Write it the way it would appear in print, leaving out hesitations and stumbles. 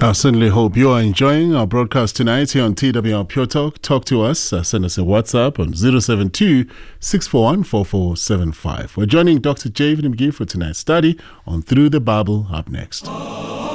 I certainly hope you are enjoying our broadcast tonight here on TWR Pure Talk. Talk to us. Send us a WhatsApp on 072-641-4475. We're joining Dr. Javen McGee for tonight's study on Through the Bible up next.